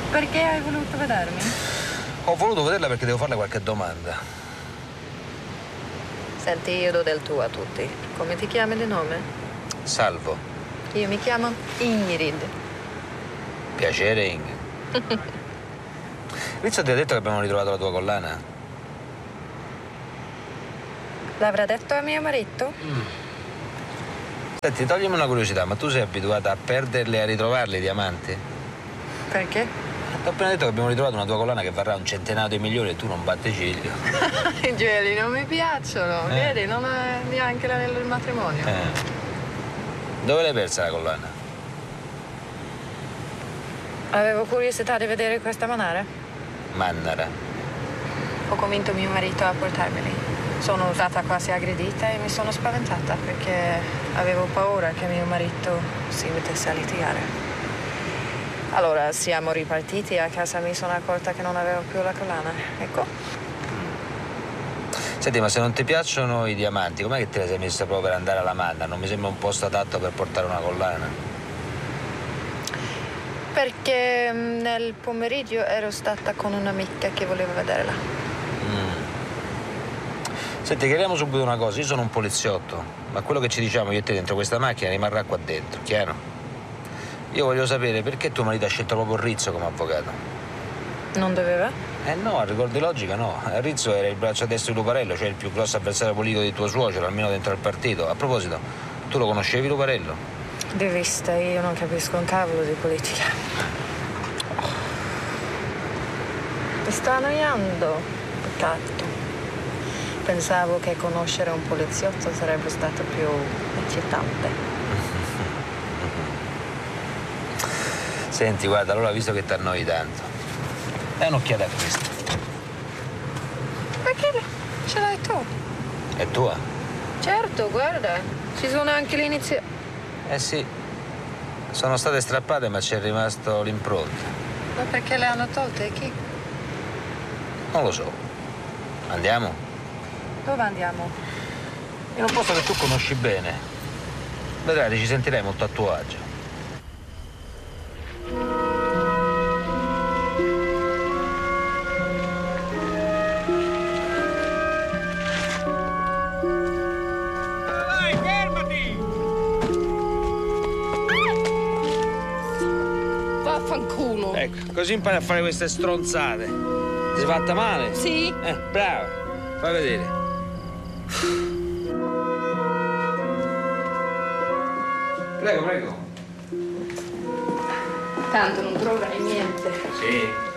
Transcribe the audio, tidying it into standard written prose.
Perché hai voluto vedermi? Ho voluto vederla perché devo farle qualche domanda. Senti, io do del tu a tutti. Come ti chiami di nome? Salvo. Io mi chiamo Ingrid. Piacere, Ing. Rizzo ti ha detto che abbiamo ritrovato la tua collana? L'avrà detto a mio marito? Senti, toglimi una curiosità, ma tu sei abituata a perderli e a ritrovarli i diamanti? Perché? Ti ho appena detto che abbiamo ritrovato una tua collana che varrà un centinaio di milioni e tu non batte ciglio. I gioielli non mi piacciono, vedi? Non è neanche l'anello del matrimonio. Dove l'hai persa la collana? Avevo curiosità di vedere questa manara. Mannara. Ho convinto mio marito a portarmeli. Sono stata quasi aggredita e mi sono spaventata perché avevo paura che mio marito si mettesse a litigare. Allora siamo ripartiti e a casa mi sono accorta che non avevo più la collana. Ecco. Senti, ma se non ti piacciono i diamanti, com'è che te la sei messa proprio per andare alla Manna? Non mi sembra un posto adatto per portare una collana. Perché nel pomeriggio ero stata con un'amica che voleva vederla. Senti, chiariamo subito una cosa, io sono un poliziotto, ma quello che ci diciamo io e te dentro questa macchina rimarrà qua dentro, chiaro? Io voglio sapere perché tuo marito ha scelto proprio Rizzo come avvocato. Non doveva? No, a rigor di logica no. Rizzo era il braccio destro di Luparello, cioè il più grosso avversario politico di tuo suocero, almeno dentro il partito. A proposito, tu lo conoscevi Luparello? Di vista, io non capisco un cavolo di politica. Mi sta annoiando. Peccato. Pensavo che conoscere un poliziotto sarebbe stato più eccitante. Senti, guarda, allora visto che ti annoi tanto, dai un'occhiata a questa. Perché ce l'hai tu? È tua? Certo, guarda, ci sono anche l'inizio. Eh sì, sono state strappate ma c'è rimasto l'impronta. Ma perché le hanno tolte? Chi? Non lo so. Andiamo? Dove andiamo? In un posto che tu conosci bene. Vedrai, ci sentirai molto a tuo agio. Vai, fermati! Vaffanculo. Ecco, così impari a fare queste stronzate. Ti sei fatta male? Sì. Brava. Fai vedere. Prego, prego. Tanto non troverai niente. Sì.